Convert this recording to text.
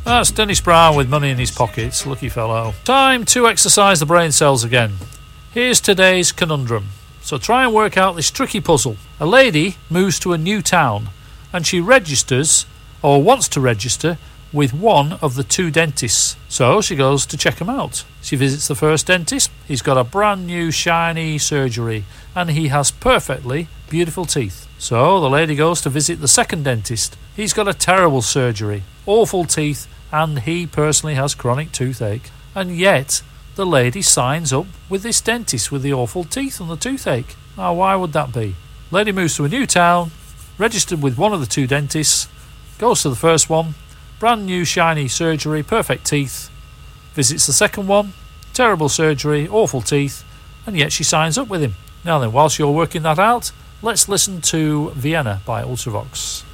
That's Dennis Brown with money in his pockets. Lucky fellow. Time to exercise the brain cells again. Here's today's conundrum. So try and work out this tricky puzzle. A lady moves to a new town and she registers, or wants to register, with one of the two dentists. So she goes to check him out. She visits the first dentist. He's got a brand new shiny surgery and he has perfectly beautiful teeth. So the lady goes to visit the second dentist. He's got a terrible surgery, awful teeth, and he personally has chronic toothache. And yet the lady signs up with this dentist with the awful teeth and the toothache. Now why would that be? Lady moves to a new town, registered with one of the two dentists, goes to the first one, brand new shiny surgery, perfect teeth, visits the second one, terrible surgery, awful teeth, and yet she signs up with him. Now then, whilst you're working that out, let's listen to Vienna by Ultravox.